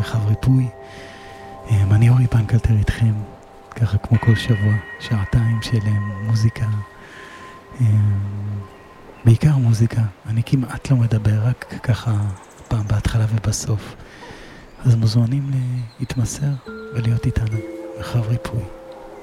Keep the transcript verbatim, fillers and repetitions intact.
מרחב ריפוי. אני אורי פנקלטר איתכם, ככה כמו כל שבוע, שעתיים של מוזיקה, בעיקר מוזיקה. אני כמעט לא מדבר, רק ככה פעם בהתחלה ובסוף. אז מוזמנים להתמסר ולהיות איתנו, מרחב ריפוי.